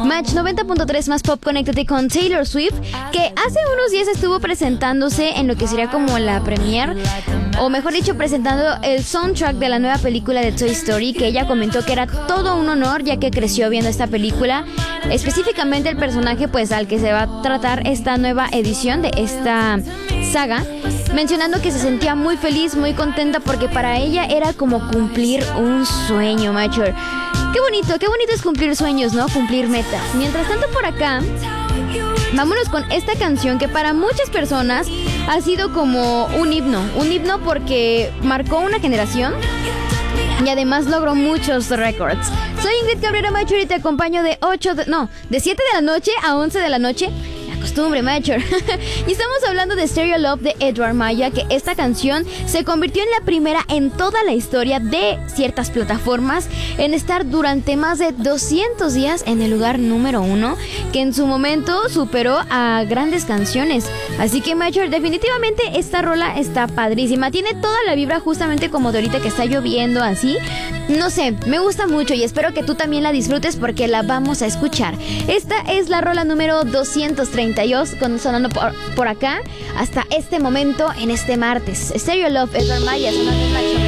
Match 90.3 más pop, conéctate con Taylor Swift, que hace unos días estuvo presentándose en lo que sería como la premiere, o mejor dicho, presentando el soundtrack de la nueva película de Toy Story, que ella comentó que era todo un honor ya que creció viendo esta película, específicamente el personaje pues al que se va a tratar esta nueva edición de esta saga, mencionando que se sentía muy feliz, muy contenta porque para ella era como cumplir un sueño, Mature. Qué bonito es cumplir sueños, ¿no? Cumplir metas. Mientras tanto por acá, vámonos con esta canción que para muchas personas ha sido como un himno porque marcó una generación y además logró muchos récords. Soy Ingrid Cabrera, Mature, y te acompaño de 7 de la noche a 11 de la noche. Costumbre, Mature. Y estamos hablando de Stereo Love de Edward Maya, que esta canción se convirtió en la primera en toda la historia de ciertas plataformas en estar durante más de 200 días en el lugar número 1, que en su momento superó a grandes canciones. Así que, Mature, definitivamente esta rola está padrísima. Tiene toda la vibra justamente como de ahorita que está lloviendo así. No sé, me gusta mucho y espero que tú también la disfrutes porque la vamos a escuchar. Esta es la rola número 232 sonando por acá hasta este momento en este martes. Stereo Love, Edward Maya, sonando en Macho.